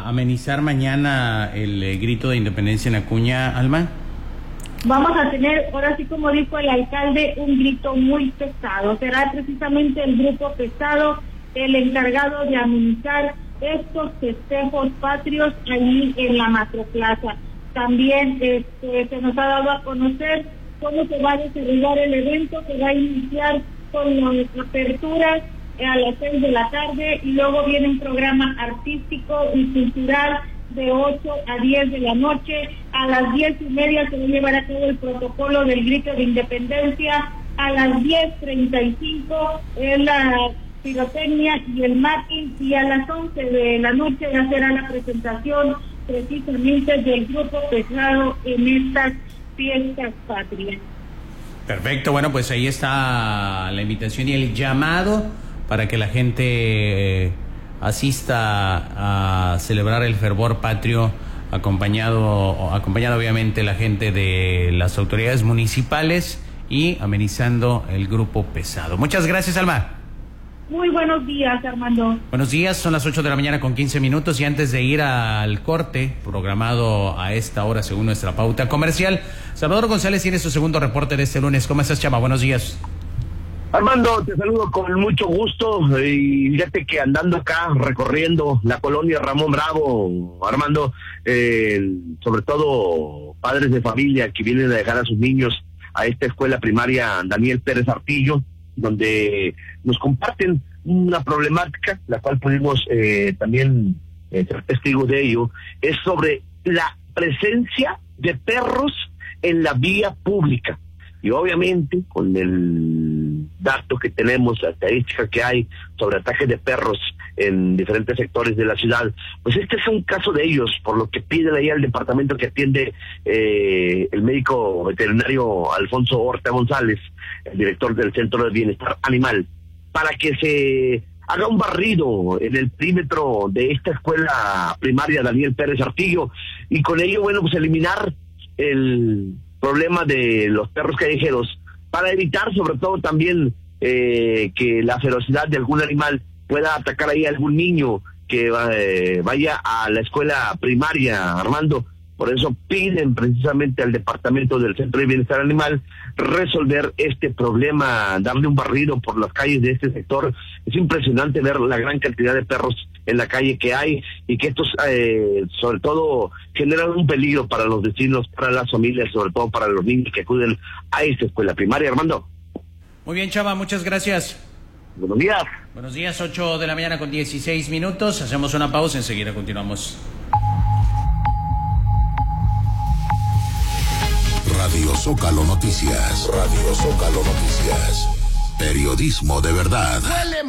amenizar mañana el grito de independencia en Acuña, Alma? Vamos a tener, ahora sí como dijo el alcalde, un grito muy pesado. Será precisamente el grupo pesado el encargado de amenizar estos festejos patrios allí en la Macroplaza. También se nos ha dado a conocer cómo se va a desarrollar el evento, que va a iniciar con las aperturas a las 6 de la tarde y luego viene un programa artístico y cultural de 8 a 10 de la noche. A las 10:30 se va a llevar a cabo el protocolo del grito de independencia. A las 10:35 es la pirotecnia y el mapping, y a las 11 de la noche ya será la presentación precisamente del grupo pesado en estas fiestas patrias. Perfecto, bueno, pues ahí está la invitación y el llamado para que la gente asista a celebrar el fervor patrio, acompañado obviamente la gente de las autoridades municipales y amenizando el grupo pesado. Muchas gracias, Alma. Muy buenos días, Armando. Buenos días, son las 8 de la mañana con 15 minutos y antes de ir al corte, programado a esta hora según nuestra pauta comercial, Salvador González tiene su segundo reporte de este lunes. ¿Cómo estás, Chama? Buenos días. Armando, te saludo con mucho gusto y fíjate que andando acá recorriendo la colonia Ramón Bravo, Armando, sobre todo padres de familia que vienen a dejar a sus niños a esta escuela primaria Daniel Pérez Artillo, donde nos comparten una problemática, la cual pudimos también ser testigos de ello, es sobre la presencia de perros en la vía pública. Y obviamente con el dato que tenemos, la estadística que hay sobre ataques de perros en diferentes sectores de la ciudad, pues este es un caso de ellos, por lo que piden ahí al departamento que atiende el médico veterinario Alfonso Horta González, el director del Centro de Bienestar Animal, para que se haga un barrido en el perímetro de esta escuela primaria Daniel Pérez Artillo, y con ello, bueno, pues eliminar el problema de los perros callejeros, para evitar sobre todo también que la ferocidad de algún animal pueda atacar ahí a algún niño que vaya a la escuela primaria, Armando. Por eso piden precisamente al departamento del Centro de Bienestar Animal resolver este problema, darle un barrido por las calles de este sector. Es impresionante ver la gran cantidad de perros en la calle que hay, y que estos sobre todo generan un peligro para los vecinos, para las familias, sobre todo para los niños que acuden a esta escuela primaria, Armando. Muy bien, Chava, muchas gracias. Buenos días. Buenos días, 8 de la mañana con 16 minutos. Hacemos una pausa, enseguida continuamos. Radio Zócalo Noticias. Radio Zócalo Noticias. Periodismo de verdad.